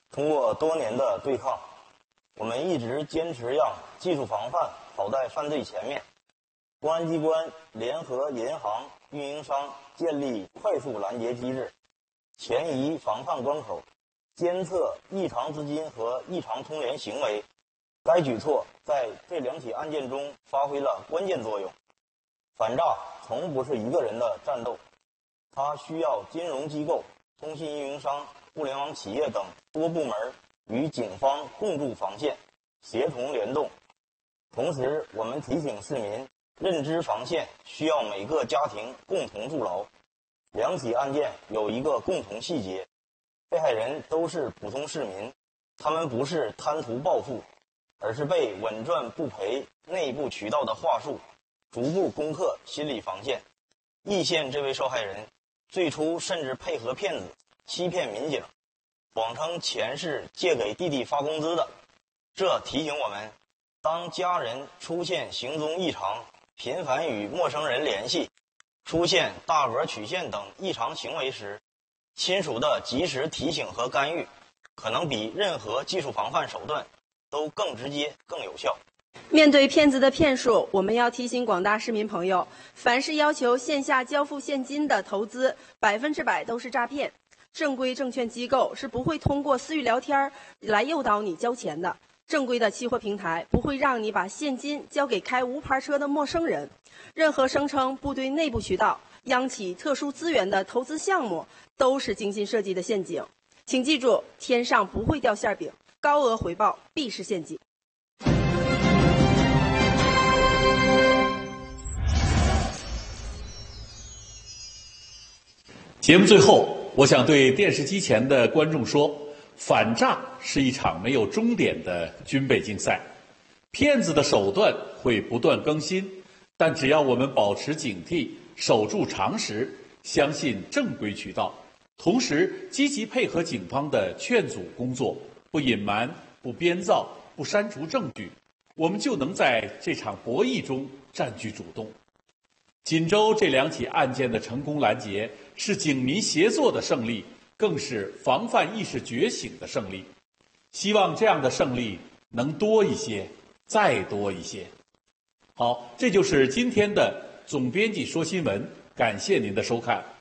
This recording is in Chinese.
通过多年的对抗，我们一直坚持让技术防范跑在犯罪前面。公安机关联合银行、运营商建立快速拦截机制，前移防范关口，监测异常资金和异常通联行为。该举措在这2起案件中发挥了关键作用。反诈从不是一个人的战斗，它需要金融机构、通信运营商、互联网企业等多部门与警方共筑防线，协同联动。同时，我们提醒市民，认知防线需要每个家庭共同筑牢。2起案件有一个共同细节，被害人都是普通市民，他们不是贪图暴富，而是被稳赚不赔内部渠道的话术逐步攻克心理防线。易县这位受害人最初甚至配合骗子欺骗民警，谎称钱是借给弟弟发工资的。这提醒我们，当家人出现行踪异常，频繁与陌生人联系，出现大额取现等异常行为时，亲属的及时提醒和干预，可能比任何技术防范手段都更直接、更有效。 面对骗子的骗术，我们要提醒广大市民朋友，凡是要求线下交付现金的投资，100%都是诈骗。正规证券机构是不会通过私域聊天来诱导你交钱的。正规的期货平台不会让你把现金交给开无牌车的陌生人。任何声称部队内部渠道、央企特殊资源的投资项目，都是精心设计的陷阱。请记住，天上不会掉馅饼，高额回报必是陷阱。 节目最后，我想对电视机前的观众说，反诈是一场没有终点的军备竞赛，骗子的手段会不断更新，但只要我们保持警惕，守住常识，相信正规渠道，同时积极配合警方的劝阻工作，不隐瞒、不编造、不删除证据，我们就能在这场博弈中占据主动。锦州这2起案件的成功拦截，是警民协作的胜利，更是防范意识觉醒的胜利。希望这样的胜利能多一些，再多一些。好，这就是今天的总编辑说新闻，感谢您的收看。